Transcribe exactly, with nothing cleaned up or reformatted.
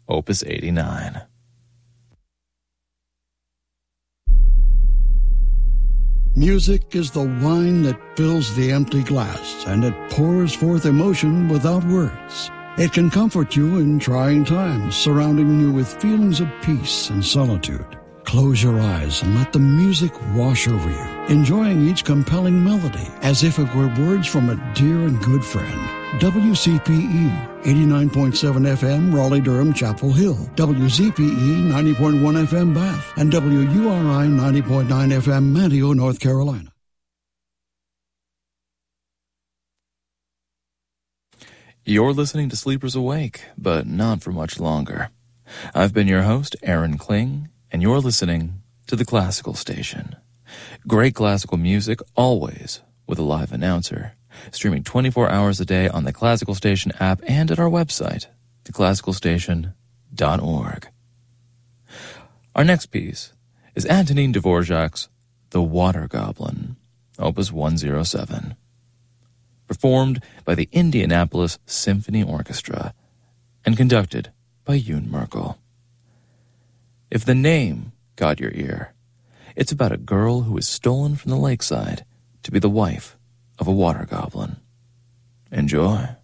Opus eighty-nine. Music is the wine that fills the empty glass, and it pours forth emotion without words. It can comfort you in trying times, surrounding you with feelings of peace and solitude. Close your eyes and let the music wash over you, enjoying each compelling melody as if it were words from a dear and good friend. W C P E, eighty-nine point seven F M, Raleigh-Durham, Chapel Hill. W Z P E, ninety point one F M, Bath. And W U R I, ninety point nine F M, Manteo, North Carolina. You're listening to Sleepers Awake, but not for much longer. I've been your host, Aaron Kling, and you're listening to The Classical Station. Great classical music, always with a live announcer. Streaming twenty-four hours a day on the Classical Station app and at our website, the classical station dot org. Our next piece is Antonin Dvorak's The Water Goblin, Opus one oh seven. Performed by the Indianapolis Symphony Orchestra and conducted by Yoon Merkel. If the name caught your ear, it's about a girl who is stolen from the lakeside to be the wife of a water goblin. Enjoy.